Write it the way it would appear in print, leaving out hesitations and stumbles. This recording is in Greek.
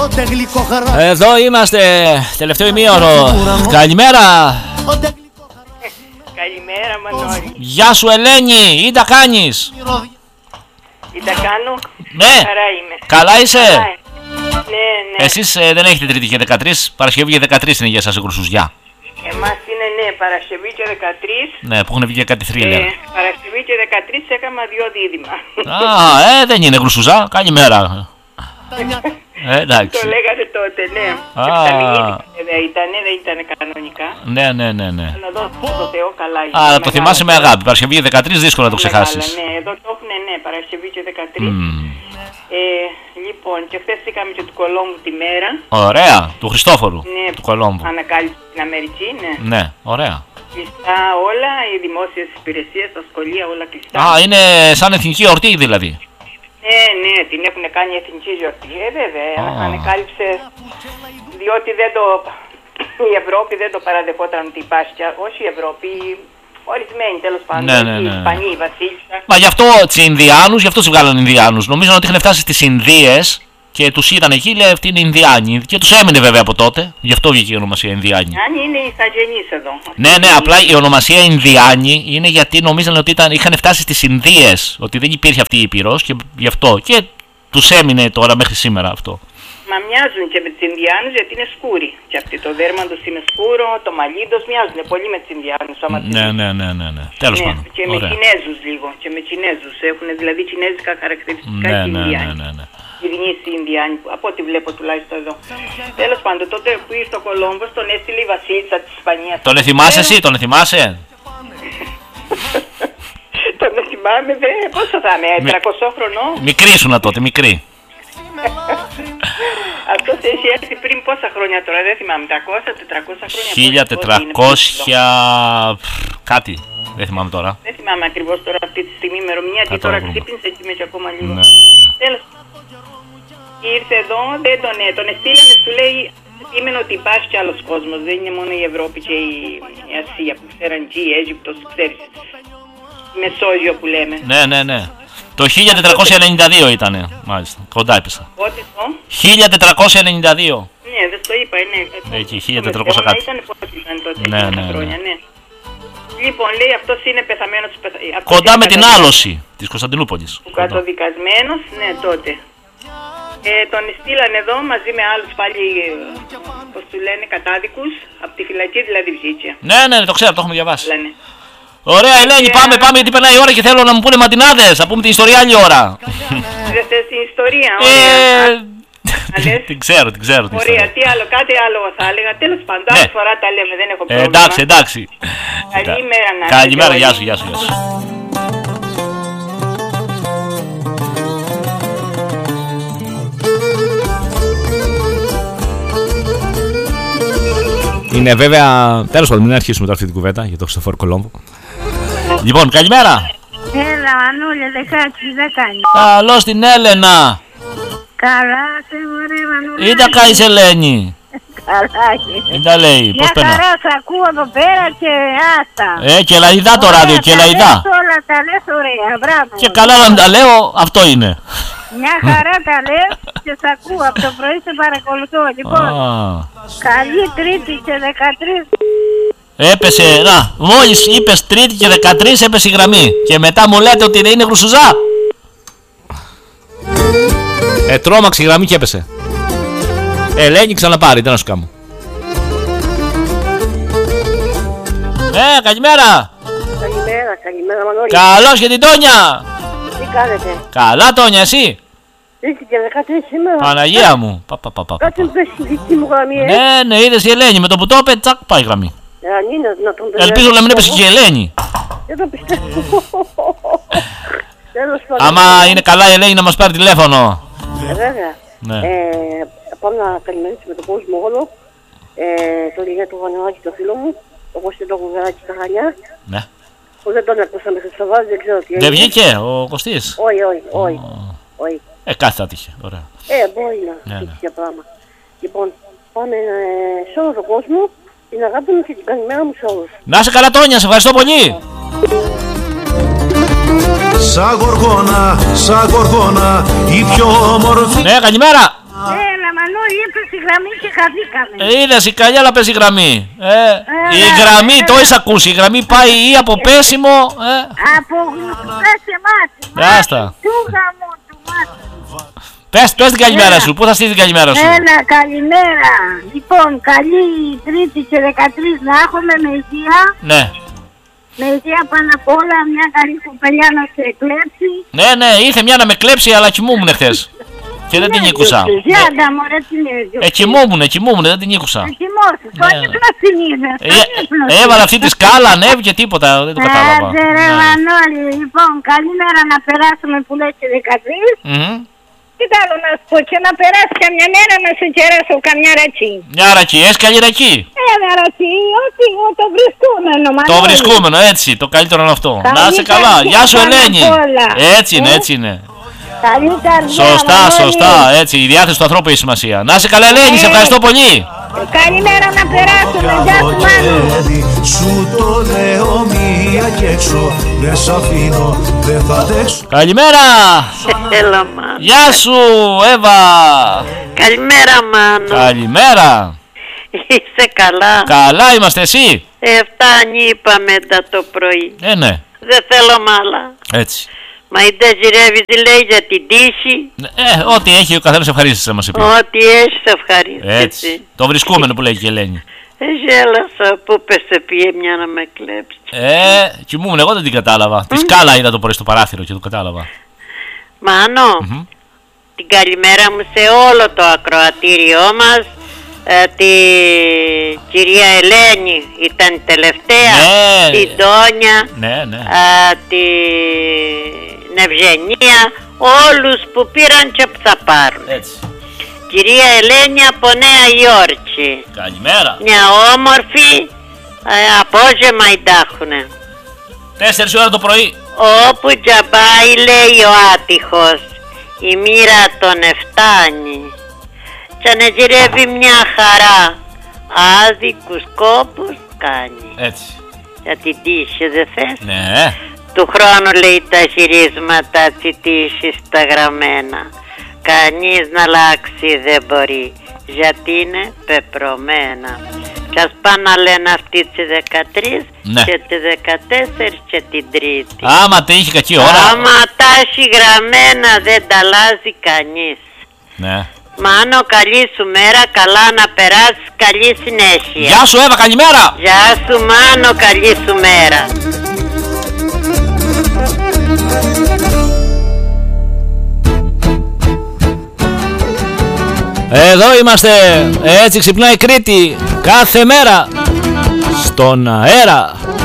Εδώ είμαστε, τελευταίο ημίωρο. Καλημέρα. Καλημέρα Μανώλη. Γεια σου Ελένη, ή τα κάνεις? Τι τα κάνω? Ναι. Χαρά είμαι. Καλά είσαι? Ναι. Εσείς δεν έχετε Τρίτη και 13, Παρασκευή και 13 είναι για σας οι Κρουσουζιά. Εμάς είναι Παρασκευή και 13. Ναι, που έχουν βγει κάτι θρίλερ. Παρασκευή και 13 έκανα 2 δίδυμα. Δεν είναι Κρουσουζά, καλημέρα. Εντάξει. Το λέγατε τότε, ναι. Δεν ήταν κανονικά. Ναι. Να δώσω το Θεό καλά. Το θυμάσαι με αγάπη. Παρασκευή και 13 δύσκολο να το ξεχάσεις. Ναι, εδώ το έχουν, Παρασκευή και 13. Λοιπόν, και χθες είχαμε και του Κολόμβου τη μέρα. Ωραία, του Χριστόφορου. Ναι, του Κολόμβου. Ανακάλυψε στην Αμερική, ναι. Ναι, ωραία. Κλειστά όλα, οι δημόσιες υπηρεσίες, τα σχολεία, όλα κλειστά. Είναι σαν εθνική εορτή δηλαδή. Ναι, την έχουν κάνει εθνική γιορτή. Βέβαια, ανακάλυψε, διότι η Ευρώπη δεν το παραδεχόταν ότι υπάρχει. Όχι η Ευρώπη, ορισμένοι τέλος πάντων. Οι Ισπανοί, η Βασίλισσα. Μα γι' αυτό γι' αυτό τους βγάλαν Ινδιάνους. Νομίζω ότι είχαν φτάσει στις Ινδίες και τους είδαν εκεί, λέει αυτοί είναι Ινδιάνοι. Και τους έμεινε βέβαια από τότε. Γι' αυτό βγήκε η ονομασία Ινδιάνοι. Αν είναι ηθαγενείς εδώ. Ναι, απλά η ονομασία Ινδιάνοι είναι γιατί νομίζαν ότι είχαν φτάσει στις Ινδίες. Ότι δεν υπήρχε αυτή η Ήπειρος και γι' αυτό. Και τους έμεινε τώρα μέχρι σήμερα αυτό. Μα μοιάζουν και με τους Ινδιάνους γιατί είναι σκούροι. Και αυτοί το δέρμα τους είναι σκούρο, το μαλλί τους μοιάζουν πολύ με τους Ινδιάνους. Ναι. Τέλος πάντων. Και με Κινέζους λίγο. Και με Κινέζους. Έχουν δηλαδή κινέζικα χαρακτηριστικά και Ινδιάνοι. Ναι. Οι γνήσιοι Ινδιάνοι, από ό,τι βλέπω τουλάχιστον εδώ. Τέλος πάντων, τότε που ήρθε ο Κολόμβος, τον έστειλε η Βασίλισσα της Ισπανίας. Τον θυμάσαι εσύ, τον θυμάσαι? Τον θυμάμαι, πόσο θα είμαι, 300 χρονών. Μικρή σου να τότε, μικρή. Αυτός έχει έρθει πριν πόσα χρόνια τώρα, δεν θυμάμαι, 300-400 χρόνια. 1400 κάτι, δεν θυμάμαι τώρα. Δεν θυμάμαι ακριβώς τώρα αυτή τη στιγμή ημερομηνία, γιατί τώρα ξύπνησε και είμαι και ακόμα λίγο. Ναι. Τέλος. Ήρθε εδώ, δεν τον εστήλανε, σου λέει, σήμαινε ότι υπάρχει κι άλλος κόσμος, δεν είναι μόνο η Ευρώπη και η Ασία που ξέραν και η Αίγυπτος, ξέρεις, η Μεσόγειο που λέμε. Ναι. Το 1492 ήτανε, μάλιστα, κοντά έπεσα. Πότε το? 1492. Ναι, δεν το είπα, ναι. Εκεί, 1400 κάτι. Ήταν πότε ήταν τότε, ναι. χρόνια, ναι. Λοιπόν, λέει αυτός είναι πεθαμένος. Κοντά με την άλωση της Κωνσταντινούπολης. Ο καταδικασμένος, ναι, τότε. Τον στείλανε εδώ μαζί με άλλους πάλι, πώς του λένε, κατάδικους, από τη φυλακή δηλαδή βγήκε. Ναι, το ξέρω, το έχουμε διαβάσει. Ωραία, Ελένη, πάμε γιατί περνάει η ώρα και θέλω να μου πούνε ματινάδες. Θα πούμε την ιστορία άλλη ώρα. Δεν θες την ιστορία, ωραία. Την ξέρω. Ωραία, τι άλλο, κάτι άλλο θα έλεγα. Τέλος πάντων, άλλη φορά τα λέμε, δεν έχω πρόβλημα. Εντάξει. Καλημέρα, να είστε. Καλημέρα, γεια σου. Είναι βέβαια. Τέλος πάντων, μην αρχίσουμε τώρα αυτή την κουβέντα για το Χριστόφορο Κολόμβο. Λοιπόν, καλημέρα. Έλα, Μανούλια, δεν κάνει. Καλώς την Έλενα. Καλά, σε μωρέ, Μανούλια. Ή τα κάνεις, Ελένη? Καλά, ή τα λέει, πώς περνά? Μια χαρά σ' ακούω εδώ πέρα και άστα. Και λαϊδά το ράδιο, και λαϊδά. Όλα τα λες ωραία, μπράβο. Και καλά να τα λέω, αυτό είναι. Μια χαρά τα λες και σ' ακούω, από το πρωί σε παρακολουθώ. Λοιπόν, καλή Τρίτη και 13. Έπεσε, μόλις είπες Τρίτη και 13 έπεσε η γραμμή. Και μετά μου λέτε ότι δεν είναι Χρυσουζά. Τρόμαξε η γραμμή και έπεσε. Ελένη, ξαναπάρει, τι να σου κάνω. Καλημέρα. Καλημέρα Μανώλη. Καλώς και την Τόνια. Τι κάνετε? Καλά, Τόνια, εσύ? Τρίτη και 13 σήμερα. Παναγία μου. Κάτσε μου πες τη δική μου γραμμή, Ναι, είδες η Ελένη, με το που το είπε, τσακ, πάει η γραμμή. Ελπίζω να μην έπεσε και η Ελένη. Δεν το πιστεύω. Άμα είναι καλά η Ελένη να μας πάρει τηλέφωνο. Βέβαια. Ναι. Πάμε να καλημερίσουμε τον κόσμο όλο. Το Λιγιά του Βανεωάκη, το φίλο μου. Όπως και το Γουγαράκι τα Χανιά. Ναι. Που δεν τον ακούσαμε σε Σαββάζ, δεν ξέρω τι έγινε. Δεν βγήκε ο Κωστής? Όχι. Κάτι θα τύχε, ωραία. Μπορεί να τύχει για πράγμα. Λοιπόν, πάμε σε όλο τον κόσμο. Την αγάπη μου και την καλημέρα μου σε όλους. Να είσαι καλά, Τόνια, σε ευχαριστώ πολύ. Σαν γοργόνα, η πιο όμορφη. Ναι, καλημέρα. Έλα, Μανώ. ήρθε η γραμμή και χαθήκαμε. Είδες η καλιά αλλά παίζει γραμμή. Η γραμμή, το έχεις ακούσει, η γραμμή πάει ή από πέσιμο. Από γλυκά σε μάτι. Άστα. Του γαμού του μάτι. Πες την καλημέρα σου, πού θα στείλεις την καλημέρα σου? Έλα, καλημέρα. Λοιπόν, καλή Τρίτη και 13 να έχουμε με υγεία. Ναι. Με υγεία πάνω απ' όλα, μια καλή κοπελιά να σε εκλέψει. Ναι, ήρθε μια να με κλέψει, αλλά κοιμούμουν χθες. Και δεν την ήκουσα. Γιάντα μωρέ, τι είναι. Κοιμούμουν, δεν την ήκουσα. Κοιμώσου, το ύπνο την είδες. Έβαλα αυτή τη σκάλα, ανέβηκε τίποτα, δεν το κατάλαβα. Άντε ρε Μανώλη, λοιπόν, καλημέρα να περάσουμε που λέει και 13. Τι άλλο να σου πω, και να περάσει καμιά μέρα να σε κεράσω καμιά ρατσί. Μια ρατσί, καλή ρατσί. Ένα ρατσί, ό,τι το βρισκούμενο. Το βρισκούμενο, έτσι, το καλύτερο είναι αυτό. Να είσαι καλά, γεια σου Ελένη. Έτσι είναι. Καλή καρδιά. Σωστά, έτσι, η διάθεση του ανθρώπου έχει σημασία. Να είσαι καλά Ελένη, σε ευχαριστώ πολύ. Καλημέρα να περάσουμε, γεια σου Μάνου. Σου το λέω μία και έξω, δεν σ' αφήνω, δεν θα αντέξω. Καλημέρα. Έλα Μάνο. Γεια σου Εύα. Καλημέρα Μάνο. Καλημέρα. Είσαι καλά? Καλά είμαστε, εσύ? Φτάνει είπαμε μετά το πρωί. Ναι. Δεν θέλω μάλα. Έτσι. Μα η Ντεζιρεύης λέει για την τύχη. Ό,τι έχει ο καθένας ευχαρίστησε μας είπε. Ό,τι έχεις ευχαρίστηση. Έτσι. Το βρισκόμενο που λέει και η Ελένη. Γέλασα που πέσε πιέ μια να με κλέψει. Κοιμούμουν, εγώ δεν την κατάλαβα. Τη σκάλα είδα το πρωί στο παράθυρο και το κατάλαβα. Μάνο, την καλημέρα μου σε όλο το ακροατήριό μας. Τη κυρία Ελένη ήταν η τελευταία, την Τόνια, την Ευγενία, όλους που πήραν και που θα πάρουν. Έτσι. Κυρία Ελένη από Νέα Υόρκη. Καλημέρα. Μια όμορφη απόγευμα ιντάχουνε. 4 ώρα το πρωί. Όπου τζαμπάει λέει ο άτυχος, η μοίρα τον εφτάνει. Κι ανεγυρεύει μια χαρά, άδικους κόπους κάνει. Έτσι. Για την τύχη δεν θες? Ναι. Του χρόνου λέει τα γυρίσματα της τύχης τα γραμμένα. Κανείς να αλλάξει δεν μπορεί, γιατί είναι πεπρωμένα. Κι ας πάνε να λένε αυτή τη 13 και τη 14 και την Τρίτη. Άμα τα είχε κακή ώρα. Άμα τα έχει γραμμένα δεν τα αλλάζει κανείς. Ναι. Μάνο, καλή σου μέρα, καλά να περάσεις, καλή συνέχεια. Γεια σου Εύα, καλημέρα. Γεια σου Μάνο, καλή σου μέρα. Εδώ είμαστε, έτσι ξυπνάει η Κρήτη κάθε μέρα στον αέρα.